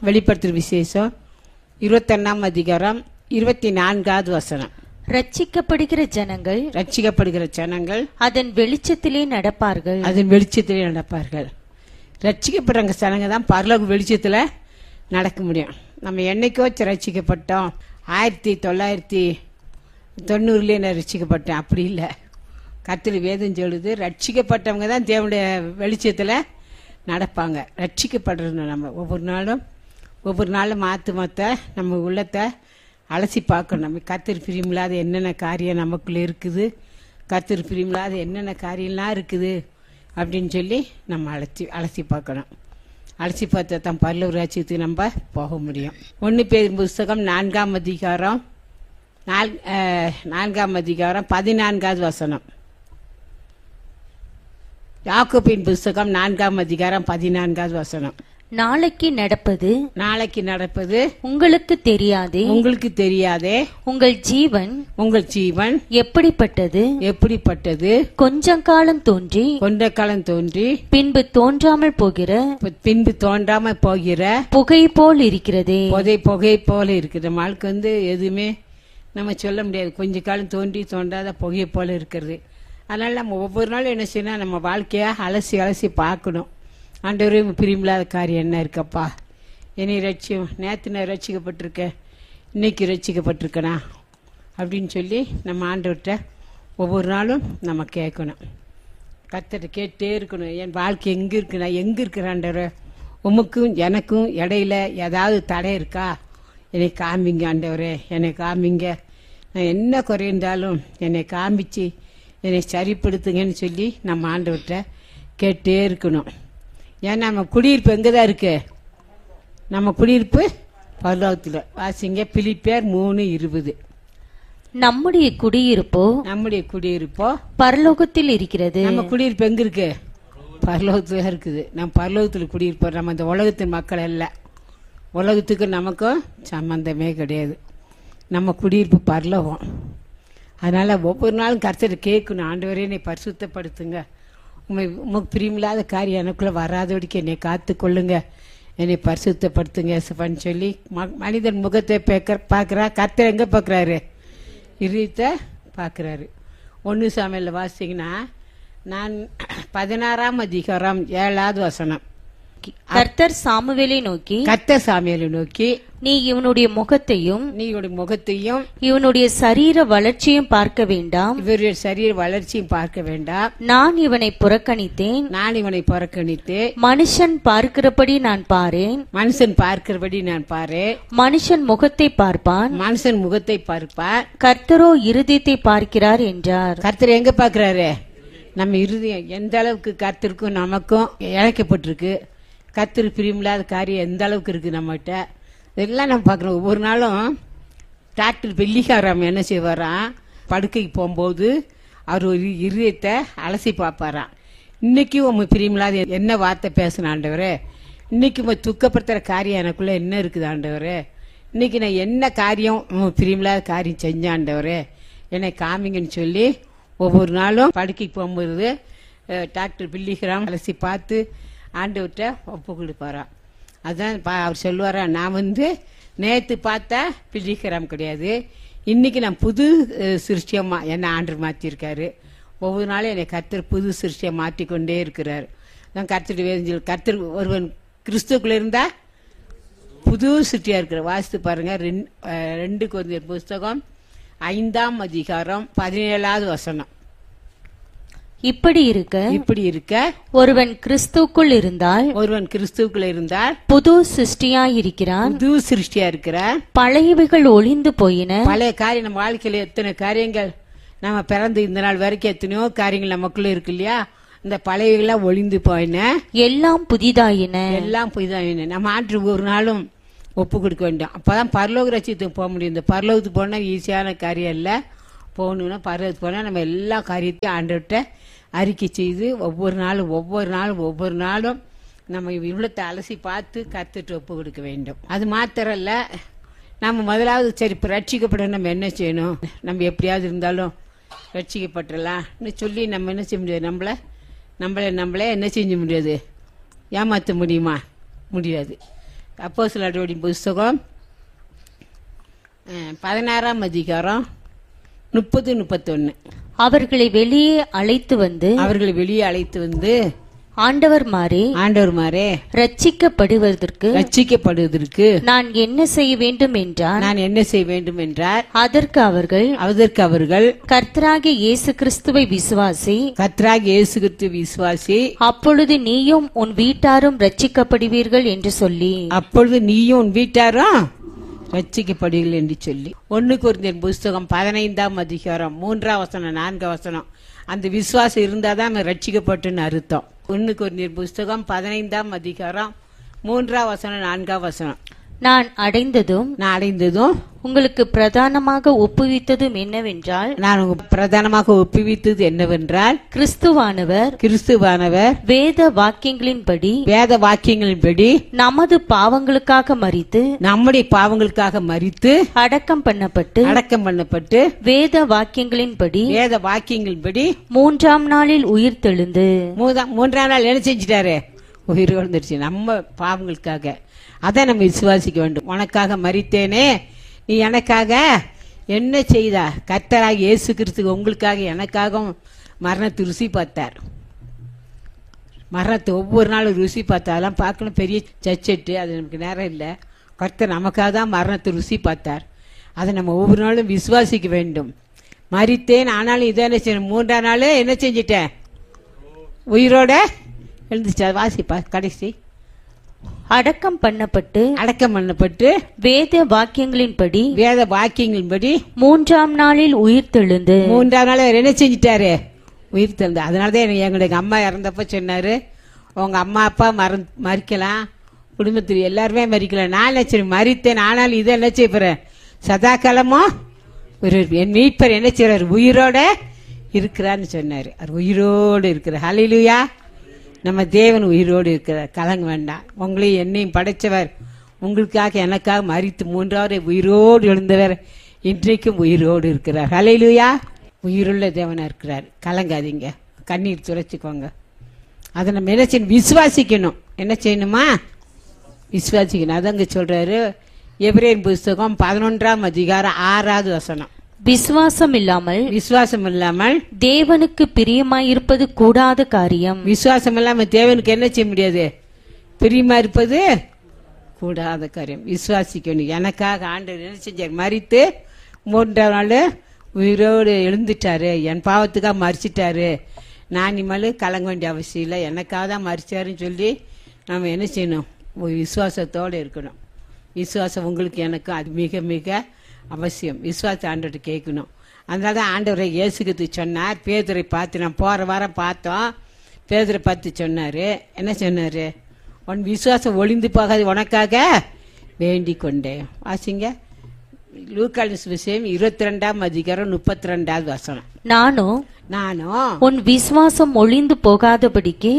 வெளிப்படுத்துற விசேஷம் 21 அதிகாரம் 24வது வசனம். ரட்சிக்கப்படுகிற ஜனங்கள் ரட்சிக்கப்படுகிற ஜனங்கள் அதன் வெளிச்சத்திலே நடப்பார்கள். அதன் வெளிச்சத்திலே நடப்பார்கள். ரட்சிக்கப்படுற ஜனங்க தான் பரலோக வெளிச்சத்துல நடக்க முடியும். நம்ம என்னைக்கோ ரட்சிக்கப்பட்டோம், 1990 நான் ரட்சிக்கப்பட்டேன், அப்படி இல்லை. கர்த்தர் வேதம் சொல்லுது, ரட்சிக்கப்பட்டவங்க தான் தேவனுடைய வெளிச்சத்துல நடப்பாங்க. ரட்சிக்கப்படுறது நம்ம ஒவ்வொரு நாளும் ஆத்துமத்தை நம்ம உள்ளத்தை அலசி பார்க்கணும். நம்ம கர்த்தர் பிரியமில்லாத என்னென்ன காரியம் நமக்குள்ள இருக்குது, கர்த்தர் பிரியமில்லாத என்னென்ன காரியம்லாம் இருக்குது அப்படின்னு சொல்லி நம்ம அலசி பார்க்கணும். அலசி பார்த்தா தான் பரலோக ராஜ்யத்துக்கு நம்ம போக முடியும். 1 பேதுரு புஸ்தகம் 4ஆம் அதிகாரம் 14வது வசனம். யாக்கோபின் புஸ்தகம் 4ஆம் அதிகாரம் 14வது வசனம். நாளைக்கு நடப்பது உங்களுக்கு தெரியாதே. உங்கள் ஜீவன் எப்படிப்பட்டது கொஞ்ச காலம் தோன்றி பின்பு தோன்றாமல் போகிற புகை போல் இருக்கிறதே. புகை போல இருக்குது. நம்ம ஆளுக்கு எதுவுமே நம்ம சொல்ல முடியாது. கொஞ்ச காலம் தோன்றாத புகை போல இருக்கிறது. அதனால நம்ம ஒவ்வொரு நாளும் என்ன செய்யணும், நம்ம வாழ்க்கைய அலசி பார்க்கணும். ஆண்டவரே, பிரியமில்லாத காரியம் என்ன இருக்கப்பா, என்னை நேற்று நான் ரட்சிக்கப்பட்டிருக்கேன், இன்னைக்கு ரட்சிக்கப்பட்டிருக்கேனா அப்படின்னு சொல்லி நம்ம ஆண்டவர்கிட்ட ஒவ்வொரு நாளும் நம்ம கேட்கணும். கர்த்தர்ட்ட கேட்டே இருக்கணும், என் வாழ்க்கை எங்கே இருக்கு, நான் எங்கே இருக்கிறேன் ஆண்டவரே, உமக்கும் எனக்கும் இடையில ஏதாவது தடை இருக்கா, என்னை காமிங்க ஆண்டவரே, என்னை காமிங்க. நான் என்ன குறைந்தாலும் என்னை காமிச்சு என்னை சரிப்படுத்துங்கன்னு சொல்லி நம்ம ஆண்டவர்கிட்ட கேட்டே இருக்கணும். ஏன்னா நம்ம குடியிருப்பு எங்கே தான் இருக்கு, நம்ம குடியிருப்பு பரலோகத்தில். வாசிங்க பிலிப்பியர் 3:20. நம்முடைய குடியிருப்போ பரலோகத்தில் இருக்கிறது. நம்ம குடியிருப்பு எங்க இருக்கு, பரலோகத்துல இருக்குது. நம்ம பரலோகத்தில் குடியிருப்போம். நம்ம இந்த உலகத்தின் மக்கள் அல்ல. உலகத்துக்கு நமக்கும் சம்பந்தமே கிடையாது. நம்ம குடியிருப்பு பரலோகம். அதனால ஒவ்வொரு நாளும் கர்த்தரை கேட்கணும், ஆண்டவரே என்னை பரிசுத்தப்படுத்துங்க, உமக்கு பிரியமில்லாத காரியம் எனக்குள்ள வராதபடிக்கு என்னை காத்து கொள்ளுங்க, என்னை பரிசுத்தப்படுத்துங்க ஏசப்பான்னு சொல்லி மனிதன் முகத்தை பார்க்கிறா. கர்த்தர் எங்க பார்க்கிறாரு, இதயத்தை பார்க்கிறாரு. 1 சாமுவேல் வாசிங்கன்னா 16ஆம் அதிகாரம் 7வது வசனம். கர்த்தர் சாமுவேலை நோக்கி நீ இவனுடைய முகத்தையும் இவனுடைய சரீர வளர்ச்சியும் பார்க்க வேண்டாம். இவருடைய சரீர வளர்ச்சியும் பார்க்க வேண்டாம். நான் இவனை புறக்கணித்தேன். மனுஷன் பார்க்கிறபடி நான் பாரேன். மனுஷன் முகத்தை பார்ப்பான். கர்த்தரோ இருதயத்தை பார்க்கிறார் என்றார். கர்த்தர் எங்க பார்க்கிறாரு, நம்ம இருதயம் எந்த அளவுக்கு கர்த்தருக்கும் நமக்கும் இழைக்கப்பட்டிருக்கு, கர்த்தர் பிரியமில்லாத காரியம் எந்த அளவுக்கு இருக்கு நம்மகிட்ட, இதெல்லாம் நம்ம பார்க்கணும். ஒவ்வொரு நாளும் டாக்டர் வெள்ளிக்காராம் என்ன செய்வாராம், படுக்கைக்கு போகும்போது அவர் ஒரு இருதயத்தை அலசி பார்ப்பாராம். இன்னைக்கு உங்க பிரியமில்லாத என்ன வார்த்தை பேசின ஆண்டவரே, இன்னைக்கு உங்க துக்கப்படுத்துற காரியம் எனக்குள்ள என்ன இருக்குது ஆண்டவரே, இன்னைக்கு நான் என்ன காரியம் பிரியமில்லாத காரியம் செஞ்ச ஆண்டவரே, என்னை காமிங்கன்னு சொல்லி ஒவ்வொரு நாளும் படுக்கைக்கு போகும்போது டாக்டர் பில்லிகிராம் அலசி பார்த்து ஆண்டவர்கிட்ட ஒப்பு கொடுப்பாராம். அதான் அவர் சொல்லுவாரா, நான் நேற்று பார்த்தா பில்லிகிராம் கிடையாது, இன்னைக்கு நான் புது சிருஷ்டியமா என்னை ஆண்டவர் மாற்றிருக்காரு. ஒவ்வொரு நாளும் என்னை கர்த்தர் புது சிருஷ்டியை மாற்றிக்கொண்டே இருக்கிறார். நான் கர்த்தர் வேதஞ்சல் கர்த்தர் ஒருவன் கிறிஸ்துக்குள்ள இருந்தா புது சிருஷ்டியா இருக்கிற. வாசித்து பாருங்க 2 கொரிந்தியர் புஸ்தகம் 5ஆம் அதிகாரம் 17வது வசனம். இப்படி இருக்க ஒருவன் கிறிஸ்துக்குள் இருந்தால் புது சிருஷ்டியா இருக்கிறான். பழையவைகள் ஒளிந்து போயின. பழைய காரியம் நம்ம வாழ்க்கையில எத்தனை காரியங்கள், நம்ம பிறந்து இந்த நாள் வரைக்கும் எத்தனையோ காரியங்கள் நமக்குள்ள இருக்கு இல்லையா, இந்த பழையவைகள்லாம் ஒளிந்து போயின, எல்லாம் புதிதாயின. நம்ம ஆற்று ஒரு நாளும் ஒப்பு கொடுக்க வேண்டும். அப்பதான் பரலோக ராஜ்யத்துக்கு போக முடியும். இந்த பரலோகத்துக்கு போனா ஈஸியான காரியம் இல்ல. போகணும்னா பரலோகத்துக்கு போனா நம்ம எல்லா காரியத்தையும் ஆண்டவர்கிட்ட அறிக்கை செய்து ஒவ்வொரு நாளும் நம்ம இவ்வளத்தை அலசி பார்த்து கத்துட்டு ஒப்பு கொடுக்க வேண்டும். அது மாத்திரம் இல்ல, நம்ம முதலாவது சரி இப்போ ரட்சிக்கப்பட நம்ம என்ன செய்யணும், நம்ம எப்படியாவது இருந்தாலும் ரட்சிக்கப்பட்டுடலாம் சொல்லி நம்ம என்ன செய்ய முடியாது, நம்மளே என்ன செஞ்ச முடியாது, ஏமாற்ற முடியுமா, முடியாது. அப்போஸ்தலர்களுடைய புஸ்தகம் 16ஆம் அதிகாரம் 30-31. அவர்களை வெளியே அழைத்து வந்து ஆண்டவர் மாறே ரட்சிக்கப்படுவதற்கு நான் என்ன செய்ய வேண்டும் என்றார். அதற்கு அவர்கள் கர்த்தராகிய இயேசு கிறிஸ்துவை விசுவாசி, அப்பொழுது நீயும் உன் வீட்டாரும் ரட்சிக்கப்படுவீர்கள் என்று சொல்லி. 1 கொரிந்தியர் புஸ்தகம் 15ஆம் அதிகாரம் 3ஆம் வசனம் 4ஆம் வசனம். அந்த விசுவாசம் இருந்தாதான் நம்ம ரட்சிக்கப்பட்டுன்னு அர்த்தம். 1 கொரிந்தியர் புஸ்தகம் 15ஆம் அதிகாரம் 3ஆம் வசனம் 4ஆம் வசனம். நான் அடைந்ததும் உங்களுக்கு பிரதானமாக ஒப்புவித்ததும் என்னவென்றால் கிறிஸ்துவானவர் வேத வாக்கியங்களின்படி நமது பாவங்களுக்காக மரித்து அடக்கம் பண்ணப்பட்டு வேத வாக்கியங்களின்படி 3ஆம் நாளில் உயிர் தெழுந்து. 3ஆம் நாள் என்ன செஞ்சிட்டாரு? உயிர் எழுந்துருச்சு நம்ம பாவங்களுக்காக. அதை நம்ம விசுவாசிக்க வேண்டும். உனக்காக மரித்தேனே, நீ எனக்காக என்ன செய்தா? கர்த்தராகிய இயேசு கிறிஸ்து உங்களுக்காக எனக்காகவும் மரணத்தை ருசி பார்த்தார். மரணத்தை ஒவ்வொரு நாளும் ருசி பார்த்தா அதெல்லாம் பார்க்கணும். பெரிய சச்செட்டு அது நமக்கு நேரம் இல்லை. கர்த்தர் நமக்காக தான் மரணத்தை ருசி பார்த்தார். அதை நம்ம ஒவ்வொரு நாளும் விசுவாசிக்க வேண்டும். மரித்தேன், ஆனாலும் இதை என்ன செய்யணும்? 3ஆம் நாள் என்ன செஞ்சிட்டேன்? உயிரோட எழுந்துச்சு. வாசிப்பா கடைசி. அடக்கம் பண்ணப்பட்டு வேத வாக்கியங்களின்படி 3ஆம் நாளில் உயிர் தெழுந்து. 3ஆம் நாள் என்ன செஞ்சிட்டாரு? உயிர் தெழுந்து. அதனாலதான் எங்களுடைய அம்மா இறந்தப்ப சொன்னாரு, உங்க அம்மா அப்பா மறிக்கலாம், குடும்பத்தில் எல்லாருமே மறிக்கலாம், நான் என்ன செய்ய மறித்தேன், ஆனாலும் இதை என்ன செய்ய போறேன்? சதா காலமோ என் மீட்பர் என்ன செய்யறாரு? உயிரோட இருக்கிறான்னு சொன்னாரு. அவர் உயிரோடு இருக்கிறார். ஹல்லேலூயா. நம்ம தேவன் உயிரோடு இருக்கிறார். கலங்க வேண்டாம். உங்களையும் என்னையும் படைச்சவர், உங்களுக்காக எனக்காக மரித்து 3ஆவது உயிரோடு எழுந்தவர் இன்றைக்கும் உயிரோடு இருக்கிறார். ஹல்லேலூயா. உயிருள்ள தேவனா இருக்கிறார். கலங்காதீங்க, கண்ணீர் துடைச்சிக்கோங்க. அதை நம்ம என்ன செய்யணும்? விசுவாசிக்கணும். என்ன செய்யணுமா? விசுவாசிக்கணும். அதங்க சொல்றாரு எபிரேயர் புஸ்தகம் 11ஆம் அதிகாரம் 6ஆவது வசனம். விசுவாசம் இல்லாமல் தேவனுக்கு பிரியமாயிருப்பது கூடாத காரியம். விசுவாசம் இல்லாம தேவனுக்கு என்ன செய்ய முடியாது? பிரியமா இருப்பது கூடாத காரியம். விசுவாசிக்கணும். எனக்காக ஆண்டவர் என்ன செஞ்சார்? மரித்து 3ஆம் நாள் உயிரோடு எழுந்துட்டாரு. என் பாவத்துக்காக மறிச்சிட்டாரு. நான் இனிமேல் கலங்க வேண்டிய அவசியம் இல்லை, எனக்காக தான் மறிச்சாருன்னு சொல்லி நம்ம என்ன செய்யணும்? விசுவாசத்தோடு இருக்கணும். விசுவாசம் உங்களுக்கு எனக்கு அது மிக மிக அவசியம். விசுவாச ஆண்டவர்கிட்ட கேட்கணும். அதனால தான் ஆண்டவரை இயேசுக்கு சொன்னார். பேதுரை பார்த்து நான் போற வாரம் பார்த்தோம். பேதுரை பார்த்து சொன்னாரு, என்ன சொன்னாரு? உன் விசுவாசம் ஒளிந்து போகாது, உனக்காக வேண்டிக் கொண்டேன். வாசிங்க லூக்கான சுவிசேஷம் 22ஆம் அதிகாரம் 32வது வசனம். நானும் உன் விசுவாசம் ஒளிந்து போகாதபடிக்கு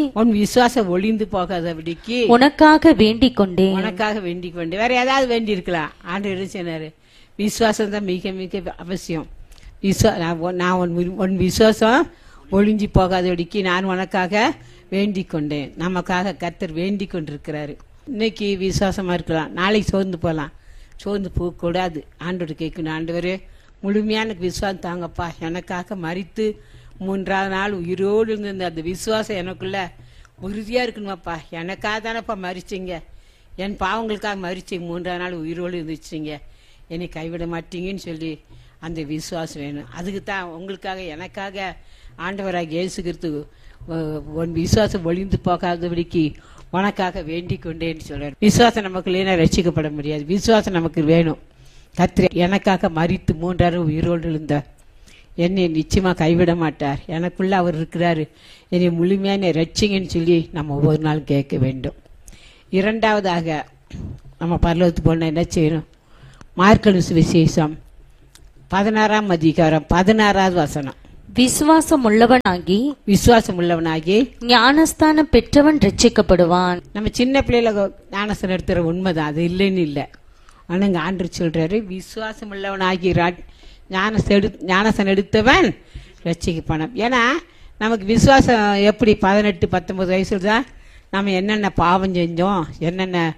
உனக்காக வேண்டிக் கொண்டேன். வேற ஏதாவது வேண்டி இருக்கலாம். ஆண்டவர் சொன்னாரு விசுவாசம் தான் மிக மிக அவசியம். நான் உன் விசுவாசம் ஒளிஞ்சி போகாதபடிக்கு நான் உனக்காக வேண்டிக் கொண்டேன். நமக்காக கர்த்தர் வேண்டிக் கொண்டிருக்கிறாரு. இன்னைக்கு விசுவாசமா இருக்கலாம், நாளைக்கு சோர்ந்து போகலாம். சோர்ந்து போகக்கூடாது. ஆண்டோடு கேட்கணும், ஆண்டவரே முழுமையான விசுவாசம் தாங்கப்பா, எனக்காக மரித்து 3ஆவது நாள் உயிரோடு இருந்த அந்த விசுவாசம் எனக்குள்ள உறுதியா இருக்கணுமாப்பா. எனக்காக தானப்பா மறிச்சிங்க, என் பாவங்களுக்காக மறிச்சிங்க, 3ஆவது நாள் உயிரோடு இருந்துச்சுங்க, என்னை கைவிட மாட்டீங்கன்னு சொல்லி அந்த விசுவாசம் வேணும். அதுக்கு தான் உங்களுக்காக எனக்காக ஆண்டவராக இயேசு கிறிஸ்து உன் விசுவாசம் ஒளிந்து போகாதபடிக்கு உனக்காக வேண்டிக் கொண்டேன்னு சொல்றாரு. விசுவாசம் நமக்கு இல்லைன்னா ரட்சிக்கப்பட முடியாது. விசுவாசம் நமக்கு வேணும். கர்த்தர் எனக்காக மரித்து 3ஆவது உயிரோடு இருந்தார், என்னை நிச்சயமா கைவிட மாட்டார், எனக்குள்ள அவர் இருக்கிறாரு, என்னை முழுமையான ரட்சிங்கன்னு சொல்லி நம்ம ஒவ்வொரு நாள் கேட்க வேண்டும். இரண்டாவதாக நம்ம பரலோகத்துக்கு போனா என்ன செய்யணும்? மார்க்கு சுவிசேஷம் 16ஆம் அதிகாரம் 16வது வசனம். விசுவாசம் உள்ளவனாகி ஞானஸ்தானம் பெற்றவன் ரட்சிக்கப்படுவான். நம்ம சின்ன பிள்ளைல ஞானஸ்தானம் எடுத்துற உண்மைதான், அது இல்லைன்னு இல்லை. ஆனா இங்க ஆண்டவர் சொல்றாரு விசுவாசம் உள்ளவனாகி ஞானஸ்தானம் எடுத்தவன் ரட்சிக்கப்படுவான். ஏன்னா நமக்கு விசுவாசம் எப்படி 18-19 வயசுல தான் நம்ம என்னென்ன பாவம் செஞ்சோம், என்னென்ன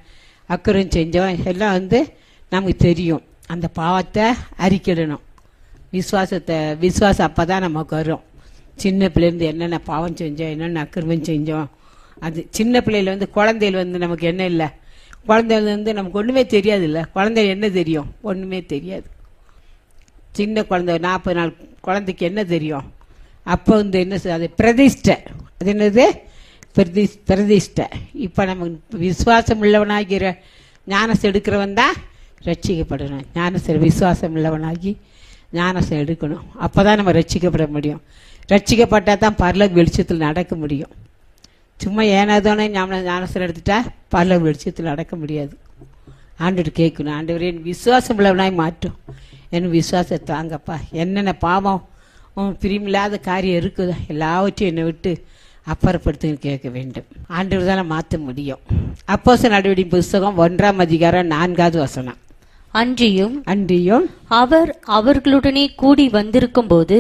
அக்கறம் செஞ்சோம் எல்லாம் நமக்கு தெரியும். அந்த பாவத்தை அறிக்கிடணும். விசுவாசம் அப்போ தான் நமக்கு வரும். சின்ன பிள்ளைலேருந்து என்னென்ன பாவம் செஞ்சோம், என்னென்ன அக்கிரமம் செஞ்சோம். அது சின்ன பிள்ளையில குழந்தைகள் நமக்கு என்ன இல்லை, குழந்தைகள் நமக்கு ஒன்றுமே தெரியாது. இல்லை, குழந்தை என்ன தெரியும்? ஒன்றுமே தெரியாது. சின்ன குழந்தை 40 நாள் குழந்தைக்கு என்ன தெரியும்? அப்போ என்ன அது பிரதிஷ்டை. அது என்னது? பிரதிஷ்டை. இப்போ நம்ம விசுவாசம் உள்ளவனாகிற ஞானசம் எடுக்கிறவன் தான் ரட்சிக்கப்படணும். விசுவாசம் உள்ளவனாகி ஞானசம் எடுக்கணும். அப்போ தான் நம்ம ரட்சிக்கப்பட முடியும். ரட்சிக்கப்பட்டால் தான் பரலோக வெளிச்சத்தில் நடக்க முடியும். சும்மா ஏனாதோனே ஞானசம் எடுத்துட்டா பரலோக வெளிச்சத்தில் நடக்க முடியாது. ஆண்டவர் கேட்கணும், ஆண்டவரே என் விசுவாசம் உள்ளவனாய் மாற்றும், என் விசுவாசத்தை தாங்கப்பா. என்னென்ன பாவம் பிரியமில்லாத காரியம் இருக்குதோ எல்லாவற்றையும் என்னை விட்டு அப்புறப்படுத்துன்னு கேட்க வேண்டும். ஆண்டவர் தானே மாற்ற முடியும். அப்போஸ்தலர் நடவடிக்கையின் புஸ்தகம் 1ஆம் அதிகாரம் 4வது வசனம். அன்றியும் அவர் அவர்களுடனே கூடி வந்திருக்கும் போது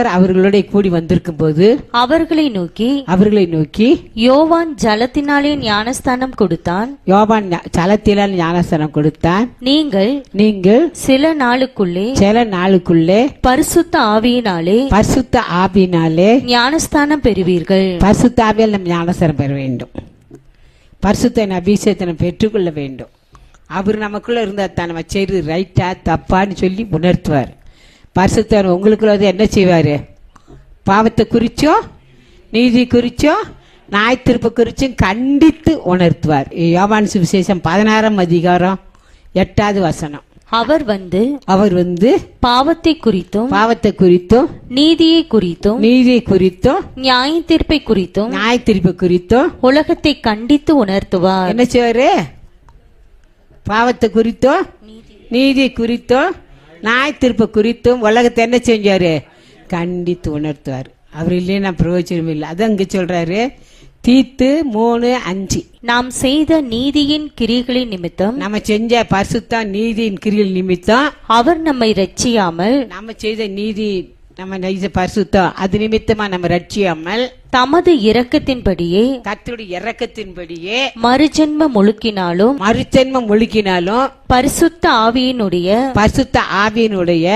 அவர்களை நோக்கி யோவான் ஜலத்தினாலே ஞானஸ்தானம் கொடுத்தான். நீங்கள் சில நாளுக்குள்ளே பரிசுத்த ஆவியினாலே ஞானஸ்தானம் பெறுவீர்கள். பரிசுத்த ஆவியால் நம்ம ஞானஸ்தானம் பெற வேண்டும். பரிசுத்த அபிஷேகத்தை நம்ம பெற்றுக்கொள்ள வேண்டும். அவர் நமக்குள்ள இருந்தா தான் நம்ம செய்து ரைட்டா தப்பான்னு சொல்லி உணர்த்துவார். பரிசுத்தர் உங்களுக்குள்ள என்ன செய்வாரு? பாவத்தை குறிச்சோ நீதி குறிச்சோ நியாய தீர்ப்பு குறிச்சும் கண்டித்து உணர்த்துவார். யோவான் சுவிசேஷம் 16ஆம் அதிகாரம் 8வது வசனம். அவர் வந்து பாவத்தை குறித்தும் நீதியை குறித்தும் நியாய தீர்ப்பை குறித்தும் உலகத்தை கண்டித்து உணர்த்துவார். என்ன செய்வாரு? பாவத்தை குறித்தோ நீதி குறித்தோ நியாய தீர்ப்பு குறித்தும் உலகத்தை என்ன செஞ்சாரு? கண்டித்து உணர்த்துவார். அவர் இல்லைன்னா பிரயோஜனம் இல்லை. அது அங்க சொல்றாரு தீத்து 3:5. நாம் செய்த நீதியின் கிரியைகளின் நிமித்தம், நம்ம செஞ்ச பரிசுத்த நீதியின் கிரியைகள் நிமித்தம் அவர் நம்மை ரட்சியாமல், நம்ம செய்த நீதி நம்ம பரிசுத்தம் அது நிமித்தமா நம்ம ரட்சியாமல் தமது இரக்கத்தின்படியே கர்த்தருடைய இரக்கத்தின்படியே மறுஜென்மம் முழுக்கினாலும் பரிசுத்த ஆவியினுடைய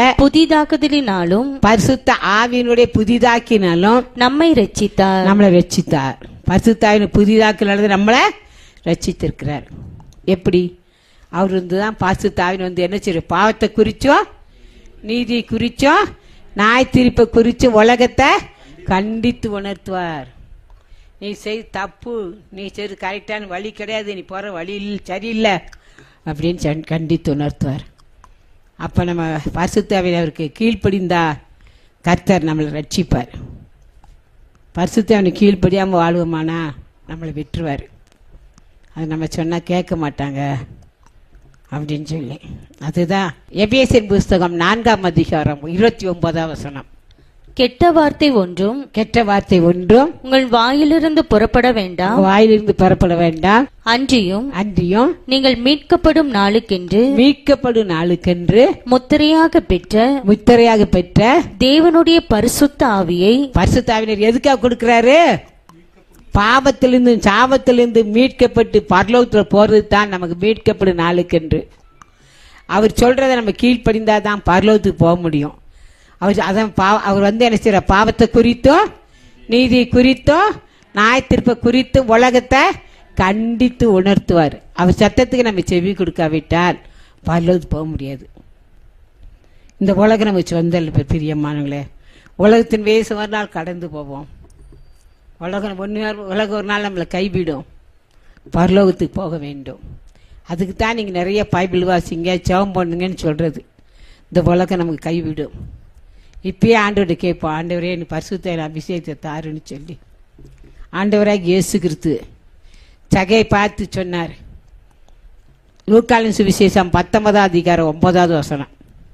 புதிதாக்கினாலும் நம்மை ரட்சித்தார். பரிசுத்த ஆவியின் புதிதாக்கினாலும் நம்மளை ரட்சித்திருக்கிறார். எப்படி? அவர் தான் பரிசுத்த ஆவியின் என்ன செய்யும்? பாவத்தை குறிச்சோ நீதி குறிச்சோ நியாய தீர்ப்பை குறிச்சு உலகத்தை கண்டித்து உணர்த்துவார். நீ செய்து தப்பு, நீ செய்து கரெக்டான வழி கிடையாது, நீ போற வழி சரியில்லை அப்படின்னு கண்டித்து உணர்த்துவார். அப்ப நம்ம பரிசுத்த ஆவியானவருக்கு கீழ்ப்படிந்தா கர்த்தர் நம்மளை ரட்சிப்பார். பரிசுத்த ஆவியானவருக்கு கீழ்ப்படியாம வாழ்வோமானா நம்மளை விட்டுருவார். அது நம்ம சொன்னா கேட்க மாட்டாங்க அப்படின்னு சொல்லி. அதுதான் எபேசியர் புஸ்தகம் 4ஆம் அதிகாரம் 29வது வசனம். கெட்ட வார்த்தை ஒன்றும் உங்கள் வாயிலிருந்து புறப்பட வேண்டாம். அன்றியும் நீங்கள் மீட்கப்படும் நாளுக்கென்று முத்திரையாக பெற்ற தேவனுடைய பரிசுத்த ஆவியினர் எதுக்காக கொடுக்கிறாரு? பாவத்திலிருந்து சாபத்திலிருந்து மீட்கப்பட்டு பரலோகத்தில் போறது தான் நமக்கு மீட்கப்படும் நாளுக்கென்று. அவர் சொல்றதை நம்ம கீழ்ப்படிந்தாதான் பரலோகத்துக்கு போக முடியும். அவர் என்ன செய்யற? பாவத்தை குறித்தும் நீதி குறித்தும் நியாய தீர்ப்பை குறித்தும் உலகத்தை கண்டித்து உணர்த்துவார். அவர் சத்தத்துக்கு நம்ம செவி கொடுக்காவிட்டால் பரலோகத்துக்கு போக முடியாது. இந்த உலகம் நம்ம சொந்தல் பிரியமானங்களே. உலகத்தின் வயசு ஒரு நாள் கடந்து போவோம். உலகம் ஒரு நாள் நம்மளை கைவிடும். பரலோகத்துக்கு போக வேண்டும். அதுக்கு தான் நீங்கள் நிறைய பைபிள் வாசிங்க, ஜெபம் பண்ணுங்கன்னு சொல்கிறது. இந்த உலகம் நமக்கு கைவிடும். இப்பயே ஆண்டவரை கேட்போம், ஆண்டவரே எனக்கு பரிசுத்த அபிஷேகத்தை தாருன்னு சொல்லி. ஆண்டவராக இயேசு கிறிஸ்து சகையை பார்த்து சொன்னார். லூக்காவின் சுவிசேஷம் 19ஆம் அதிகாரம் 9வது வசனம்.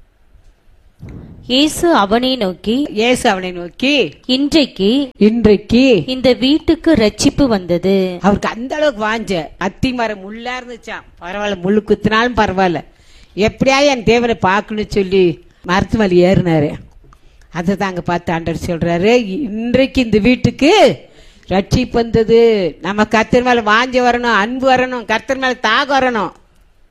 இயேசு அவனை நோக்கி இன்றைக்கு இந்த வீட்டுக்கு ரட்சிப்பு வந்தது. அவருக்கு அந்த அளவுக்கு வாஞ்ச. அத்தி மரம் முள்ளா இருந்துச்சான், பரவாயில்ல, முள்ளு குத்தினாலும் பரவாயில்ல, எப்படியா என் தேவனை பார்க்கணும்னு சொல்லி மரத்து மேலே ஏறினாரு. அதை தாங்க பார்த்து ஆண்டவர் சொல்றாரு, இன்றைக்கு இந்த வீட்டுக்கு ரட்சிப்பு வந்தது. நம்ம கர்த்தர் மேல வாஞ்ச வரணும், அன்பு வரணும், கர்த்தர் மேல தாக வரணும்.